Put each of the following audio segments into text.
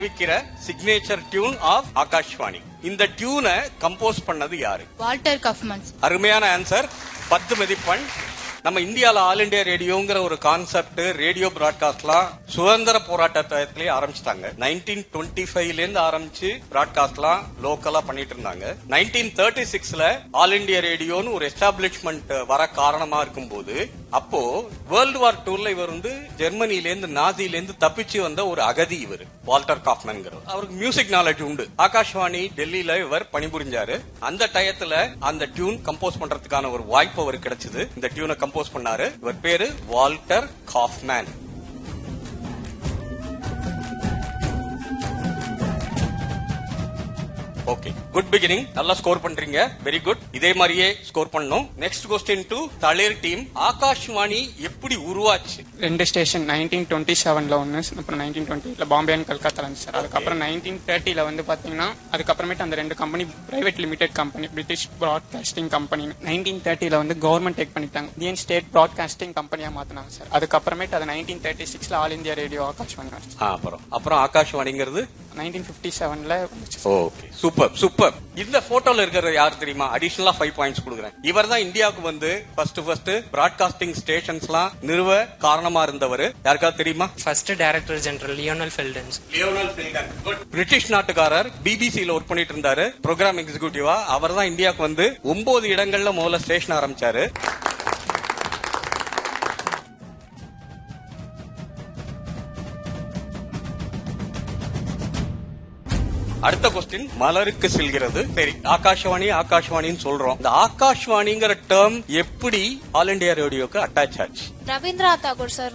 விக்கிற signature tune of Akashvani. இந்த டியூனை compose பண்ணது யாரு? Walter Kaufman. அருமையான ஆன்சர். 10 மதிப்பெண். நம்ம இந்தியால ஆல் இண்டியா ரேடியோங்கிற ஒரு கான்செப்ட், ரேடியோ பிராட்காஸ்ட்லாம் சுதந்திர போராட்டத்திலே ஆரம்பிச்சிட்டாங்க. 1925ல இருந்து ஆரம்பிச்சு பிராட்காஸ்ட்லாம் லோக்கலா பண்ணிட்டு இருந்தாங்க. 1936ல ஆல் இண்டியா ரேடியோன்னு ஒரு எஸ்டாப்ளிஷ்மெண்ட் வர காரணமா இருக்கும்போது, அப்போ வேர்ல்டு வார் 2ல இவர் ஜெர்மனில இருந்து நாசில இருந்து தப்பிச்சு வந்த ஒரு அகதி இவர் வால்டர் காஃப்மன். அவருக்கு மியூசிக் நாலேஜ் உண்டு. ஆகாஷ்வாணி டெல்லியில இவர் பணிபுரிஞ்சாரு. அந்த டயத்துல அந்த டியூன் கம்போஸ் பண்றதுக்கான ஒரு வாய்ப்பு அவருக்கு கிடைச்சது. இந்த டியூனை கம்போஸ் பண்ணாரு. இவர் பேரு Walter Kaufman. Okay, good beginning. நல்லா ஸ்கோர் பண்றீங்க. Very good. இதே மாதிரியே ஸ்கோர் பண்ணணும். நெக்ஸ்ட் क्वेश्चन டு தளிர் டீம். ஆகாஷ்வாணி எப்படி உருவாச்சு? 2 ஸ்டேஷன் 1927ல ஒன்னு, அப்புறம் 1920ல பாம்பே அண்ட் கல்கத்தால இருந்துச்சு சார். அதுக்கப்புறம் 1930ல பாத்தீங்கன்னா அதுக்கப்புறமேட்டு அந்த 2 company private limited company, British broadcasting company 1930ல government take பண்ணிட்டாங்க. இந்தியன் ஸ்டேட் பிராட்காஸ்டிங் கம்பெனியா மாத்தினாங்க சார். அதுக்கப்புறமேட்டு அது 1936ல ஆல் இந்தியா ரேடியோ ஆகாஷ்வாணி. அப்புறம் ஆகாஷ்வாணிங்கிறது 1957ல. Okay, super super. இந்த போட்டோல இருக்கிற யார் தெரியுமா? அடிஷனலா 5 பாயிண்ட்ஸ் கொடுக்குறேன். இவர் தான் இந்தியாவுக்கு ஃபர்ஸ்ட் பிராட்காஸ்டிங் ஸ்டேஷன்ஸ்லாம் நிறுவ காரணமா இருந்தவர். யாருக்காவது தெரியுமா? First director general Lionel ஃபெல்டன். British நாட்டுக்காரர். பிபிசில work பண்ணிட்டு இருந்தாரு ப்ரோக்ராம் எக்ஸிகியூட்டிவா. அவர் தான் இந்தியாவுக்கு 9 இடங்கள்ல முதல்ல ஸ்டேஷன் ஆரம்பிச்சாரு. அடுத்த क्वेश्चन மலருக்கு செல்கிறது. சரி, ஆகாஷ்வாணி ஆகாஷ்வாணின்னு சொல்றோம். இந்த ஆகாஷ்வாணிங்கிற டேர்ம் எப்படி ஆல் இண்டியா ரேடியோக்கு அட்டாச் ஆச்சு? ரவீந்திரநாத் தாகூர் சார்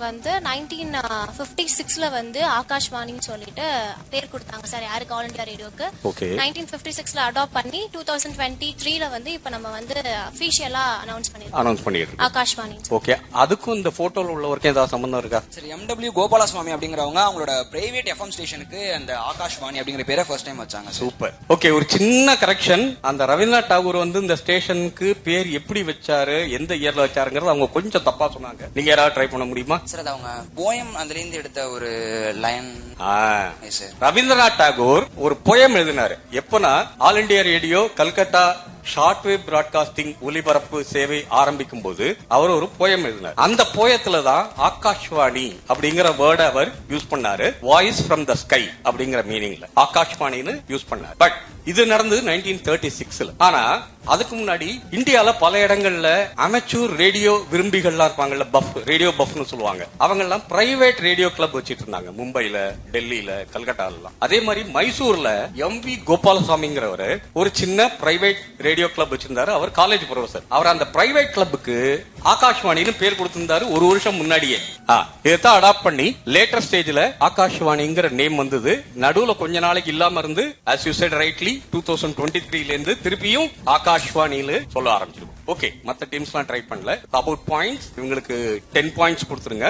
1956ல ஆகாஷ்வாணின்னு சொல்லிட்டு பேர் கொடுத்தாங்க சார். யாருக்கு? All India ரேடியோக்கு. 1956ல அடாப்ட் பண்ணி 2023ல இப்ப நம்ம அபிஷியலா அனௌன்ஸ் பண்ணிருக்கோம் ஆகாஷ்வாணி. ஓகே, அதுக்கும் இந்த போட்டோல உள்ளவருக்கு ஏதாவது சம்பந்தம் இருக்கா? சரி, எம்டபிள்யூ கோபாலசுவாமி அப்படிங்கறவங்க அவங்களோட பிரைவேட் எஃப்எம் ஸ்டேஷனுக்கு அந்த ஆகாஷ்வாணி அப்படிங்கிற பேரை ஃபர்ஸ்ட் டைம் வச்சாங்க. சூப்பர். ஓகே, ஒரு சின்ன கரெக்ஷன். அந்த ரவீந்திரநாத் தாகூர் இந்த ஸ்டேஷனுக்கு பேர் எப்படி வச்சாரு, எந்த இயர்ல வச்சாருங்கிறது அவங்க கொஞ்சம் தப்பா சொன்னாங்க. நீங்க யாராவது ட்ரை பண்ண முடியுமா? சார், அது அவங்க போயம் அதுல இருந்து எடுத்த ஒரு லைன். ரவீந்திரநாத் தாகூர் ஒரு போயம் எழுதினாரு. எப்பனா all India radio Calcutta short wave broadcasting ஒலிபரப்பு சேவை ஆரம்பிக்கும் போது அவர் ஒரு போயம் எழுதினார். அந்த போயத்துலதான் ஆகாஷ்வாணி அப்படிங்கிற வேர்ட் அவர் யூஸ் பண்ணாரு. வாய்ஸ் ஃப்ரம் த ஸ்கை அப்படிங்கிற மீனிங்ல ஆகாஷ்வாணின்னு யூஸ் பண்ணார். பட் இது நடந்தது 1936ல. ஆனா அதுக்கு முன்னாடி இந்தியால பல இடங்கள்ல அமெச்சூர் ரேடியோ விரும்பிகள்லாம் இருப்பாங்கல்ல, ரேடியோ பஃப்னு சொல்லுவாங்க. அவங்க எல்லாம் பிரைவேட் ரேடியோ கிளப் வச்சிட்டு இருந்தாங்க. மும்பைல, டெல்லியில, கல்கட்டால. அதே மாதிரி மைசூர்ல எம்.வி. கோபாலசுவாமிங்கிறவர் ஒரு சின்ன பிரைவேட் ரேடியோ கிளப் வச்சிருந்தாரு. அவர் காலேஜ் ப்ரொஃபசர். அவர் அந்த பிரைவேட் கிளப்புக்கு ஆகாஷ்வாணின்னு பேர் கொடுத்திருந்தாரு ஒரு வருஷம் முன்னாடியே. இதைத்தான் அடாப்ட் பண்ணி லேட்டர் ஸ்டேஜ்ல ஆகாஷ்வாணிங்கிற நேம் வந்தது. நடுவுல கொஞ்ச நாளைக்கு இல்லாம இருந்து as you said rightly 2023ல இருந்து திருப்பியும் ஆகாஷ்வாணியில சொல்ல ஆரம்பிச்சிருக்கும். ஓகே, மத்த டீம்ஸ்லாம் ட்ரை பண்ணல. அபவுட் பாயிண்ட்ஸ் இவங்களுக்கு 10 பாயிண்ட்ஸ் கொடுத்துருங்க.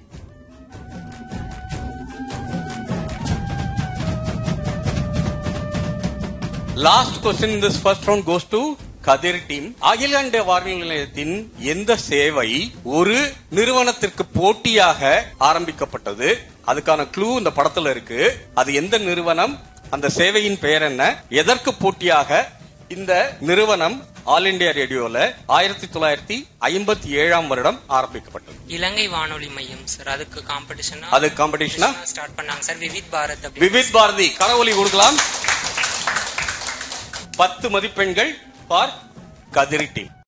Last question in this first round goes to Kathir team. அகில இந்திய வானொலி நிலையத்தின் எந்த சேவை ஒரு நிறுவனத்திற்கு போட்டியாக ஆரம்பிக்கப்பட்டது? அதுக்கான க்ளூ இந்த படத்துல இருக்கு. அது எந்த நிறுவனம்? அந்த சேவையின் பெயர் என்ன? எதற்கு போட்டியாக இந்த நிறுவனம் ஆல் இண்டியா ரேடியோல 1957ஆம் வருடம் ஆரம்பிக்கப்பட்டது? இலங்கை வானொலி மையம் சார். அதுக்கு காம்படிஷனா ஸ்டார்ட் பண்ணாங்க சார். விவித் பாரத். விவித் பாரதி. கரவொலி கொடுக்கலாம். 10 மதிப்பெண்கள் ஃபார் கதிர் டீம்.